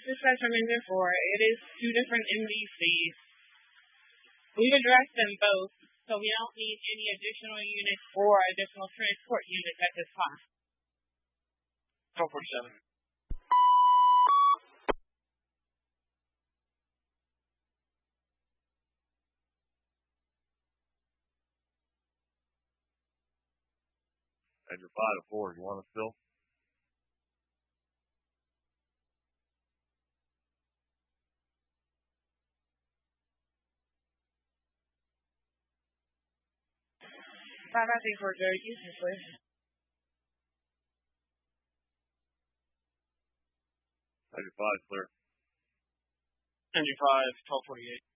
dispatch from Engine 4. It is two different MDCs. We've addressed them both, so we don't need any additional units or additional transport units at this time. 1247. Engine 5 to 4, you want us still? Five, I think we're good. You can switch. Engine 5 clear. Engine 5, 1248.